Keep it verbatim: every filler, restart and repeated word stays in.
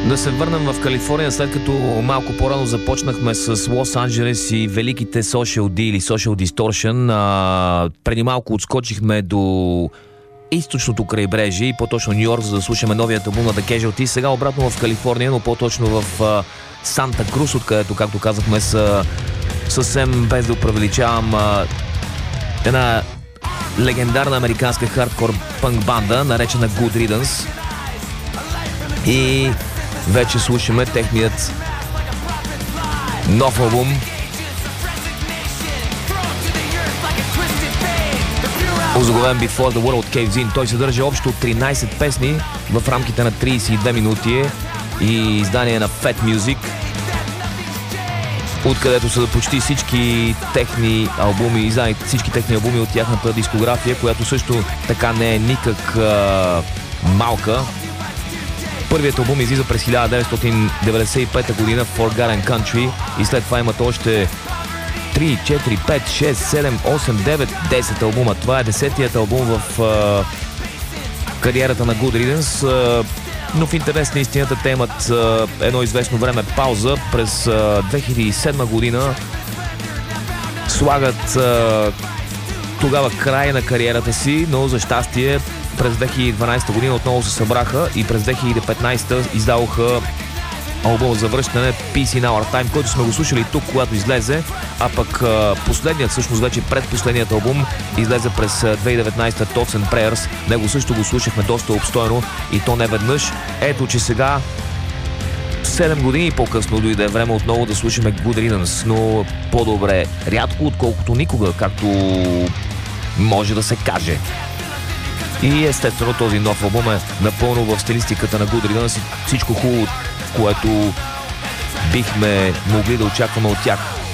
Да се върнем в Калифорния, след като малко по-рано започнахме с Лос Анджелес и великите Social D или Social Distortion. А, преди малко отскочихме до източното крайбрежие и по-точно Нью Йорк, за да слушаме новият албум на The Casualty. Сега обратно в Калифорния, но по-точно в а, Санта Крус, откъдето, както казахме, са съвсем без да опревеличавам а, една легендарна американска хардкор пънк банда, наречена Good Riddance. И вече слушаме техният нов албум. Озаглавен Before the World Caves In. Той съдържа общо тринайсет песни в рамките на трийсет и две минути и издание на Fat Music, откъдето са почти всички техни албуми, издани всички техни албуми от тяхната дискография, която също така не е никак а, малка. Първият албум излиза през хиляда деветстотин деветдесет и пета година, Forgotten Country, и след това имат още три, четири, пет, шест, седем, осем, девет, десет албума. Това е десетият албум в а, кариерата на Good Riddance, а, но в интерес на истината те имат а, едно известно време пауза. През а, две хиляди и седма година слагат а, тогава край на кариерата си, но за щастие през две хиляди и дванайсета година отново се събраха и през две хиляди и петнайсета издаваха албум за връщане Peace in Our Time, който сме го слушали тук, когато излезе, а пък последният, всъщност вече предпоследният албум, излезе през две хиляди и деветнайсета, Thoughts and Prayers. Него също го слушахме доста обстойно и то не веднъж. Ето, че сега седем години по-късно дойде време отново да слушаме Good Riddance, но по-добре рядко, отколкото никога, както може да се каже. И естествено този нов албум е напълно в стилистиката на Good Riddance, всичко хубаво, което бихме могли да очакваме от тях.